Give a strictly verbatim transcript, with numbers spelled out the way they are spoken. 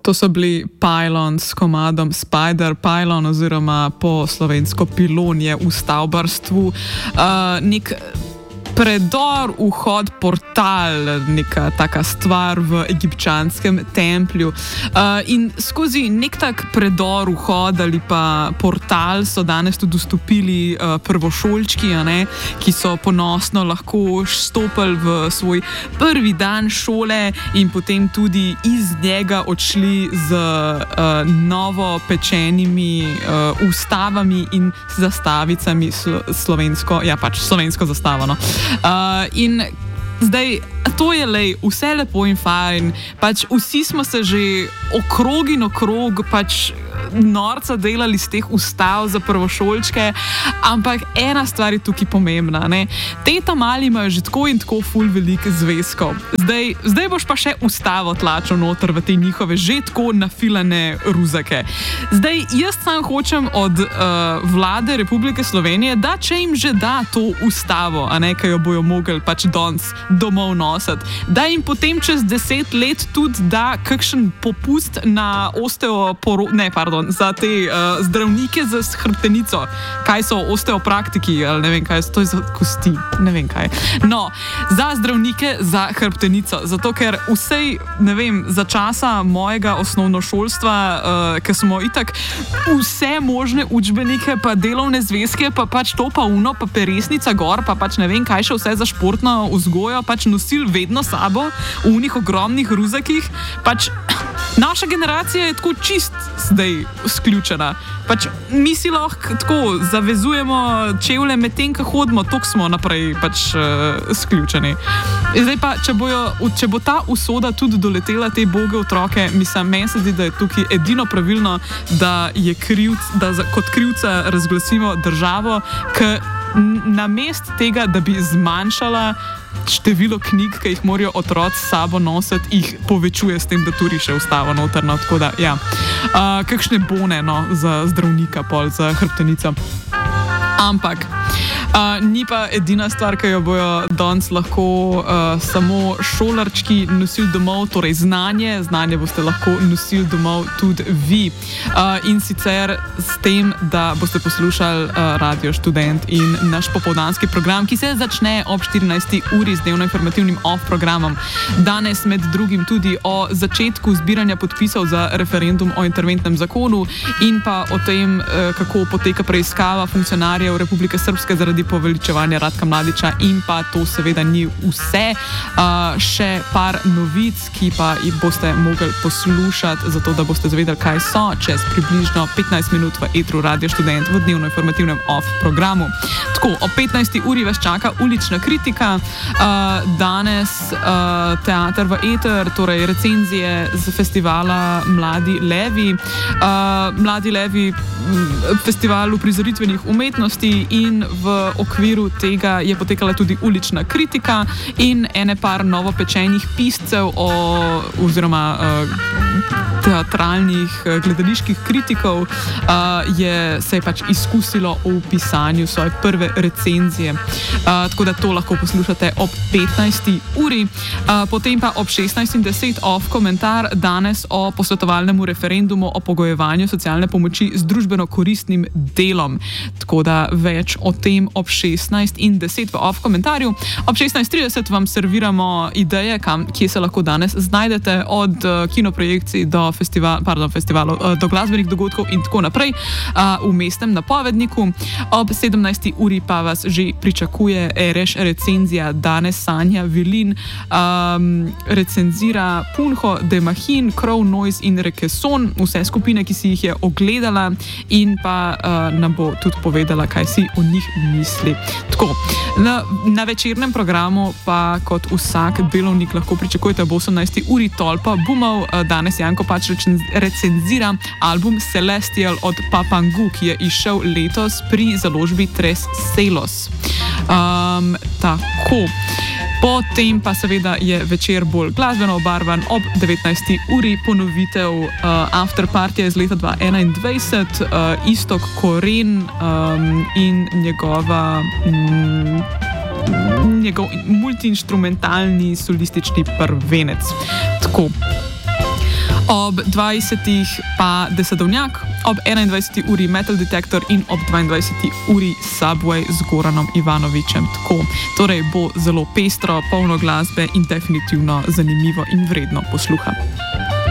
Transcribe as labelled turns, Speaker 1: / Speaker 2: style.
Speaker 1: To so bili Pylon s komadom Spider Pylon oziroma po slovensko pilon je v stavbarstvu. Uh, nek predor, vhod, portal, neka taka stvar v egipčanskem templju. Uh, in skozi nek tak predor, vhod ali pa portal so danes tudi vstopili uh, prvošolčki, a ne, ki so ponosno lahko stopili v svoj prvi dan šole in potem tudi iz njega odšli z uh, novo pečenimi uh, ustavami in zastavicami slo- slovensko, ja pač slovensko zastavo, no. Uh, in zdaj, to je lej, vse lepo in fajn, pač vsi smo se že okrog in okrog pač norca delali z teh ustav za prvošolčke, ampak ena stvar je tukaj pomembna, ne. Teta mali imajo že tako in tako ful veliko zvezkov. Zdaj, zdaj boš pa še ustavo tlačil noter v te njihove že tako nafilane ruzake. Zdaj, jaz sam hočem od uh, vlade Republike Slovenije, da če jim že da to ustavo, a ne, kaj jo bojo mogli pač danes domov nositi, da jim potem čez deset let tudi da kakšen popust na osteoporo... ne, pardon, za te uh, zdravnike z hrbtenico. Kaj so osteopraktiki, ali ne vem kaj, to je za kosti, ne vem kaj. No, za zdravnike za hrbtenico, zato ker vsej, ne vem, za časa mojega osnovnošolstva, uh, ker smo itak vse možne učbenike, pa delovne zvezke, pa pač to pa uno, pa peresnica gor, pa pač ne vem kaj še vse za športno vzgojo, pač nosil vedno sabo v unih ogromnih ruzakih, pač naša generacija je tako čist zdaj sključena. Pač mi si lahko tako zavezujemo čevlje med tem, ko hodimo, tok smo naprej pač uh, sključeni. Zdaj pa, če, bojo, če bo ta usoda tudi doletela te boge otroke, mislim, meni se zdi, da je tukaj edino pravilno, da je krivc, da za, kot krivca razglasimo državo, ki namest tega, da bi zmanjšala število knjig, ki jih morajo otroci s sabo nositi, jih povečuje s tem, da tu riše ustavo noterno, tako da, ja. Uh, kakšne bone, no, za zdravnika pol, za hrbtenico. Ampak uh, ni pa edina stvar, ki jo bojo danes lahko uh, samo šolarčki nosili domov, torej znanje, znanje boste lahko nosili domov tudi vi. Uh, in sicer s tem, da boste poslušali uh, Radio Študent in naš popoldanski program, ki se začne ob štirinajsti uri z dnevno-informativnim off programom. Danes med drugim tudi o začetku zbiranja podpisov za referendum o interventnem zakonu in pa o tem, uh, kako poteka preiskava funkcionarjev Republike Srpske zaradi poveličevanja Ratka Mladića in pa to seveda ni vse. Uh, še par novic, ki pa jih boste mogli poslušati, zato da boste zvedeli, kaj so čez približno petnajst minut v etru Radio Študent v dnevno-informativnem off programu. Tako, ob petnajsti uri vas čaka ulična kritika. Uh, danes uh, teater v eter, torej recenzije z festivala Mladi Levi. Uh, Mladi Levi, festival uprizoritvenih umetnosti, in v okviru tega je potekala tudi ulična kritika in ene par novopečenih piscev o, oziroma uh, teatralnih uh, gledaliških kritikov uh, je se je pač izkusilo v pisanju svoje prve recenzije. Uh, tako da to lahko poslušate ob petnajsti uri. Uh, potem pa ob šestnajst in deset off komentar danes o posvetovalnemu referendumu o pogojevanju socialne pomoči z družbeno koristnim delom. Tako da več o tem ob šestnajst in deset v off komentarju. Ob šestnajst trideset vam serviramo ideje, kam, kje se lahko danes znajdete, od uh, kinoprojekcij do, festival, pardon, festivalov, uh, do glasbenih dogodkov in tako naprej uh, v mestnem napovedniku. Ob sedemnajsti uri pa vas že pričakuje reš recenzija. Danes Sanja Vilin um, recenzira Punho, Demahin, Crow, Noise in Rekeson, vse skupine, ki si jih je ogledala in pa uh, nam bo tudi povedala, kaj si o njih misli. Tako, na, na večernem programu pa kot vsak delovnik lahko pričakujete ob osemnajsti uri Tolpa Bumov. Danes Janko pač recenzira album Celestial od Papangu, ki je izšel letos pri založbi Tres Celos. Um, tako. Potem pa seveda je večer bolj glasbeno obarvan ob devetnajsti uri, ponovitev uh, afterpartija iz leta dva tisoč enaindvajset, uh, Istok Koren um, in njegova mm, njegov multiinstrumentalni solistični prvenec. Tako. Ob dvajsetih pa Desadovnjak, ob enaindvajseti uri Metal Detector in ob dvaindvajseti uri Subway z Goranom Ivanovičem. Tako, torej bo zelo pestro, polno glasbe in definitivno zanimivo in vredno posluha.